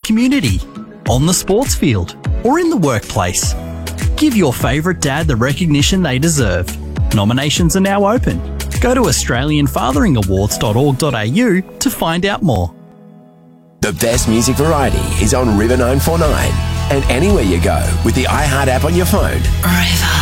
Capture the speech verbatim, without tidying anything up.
community, on the sports field, or in the workplace. Give your favourite dad the recognition they deserve. Nominations are now open. Go to australian fathering awards dot org dot a u to find out more. The best music variety is on River nine four nine and anywhere you go with the iHeart app on your phone. River.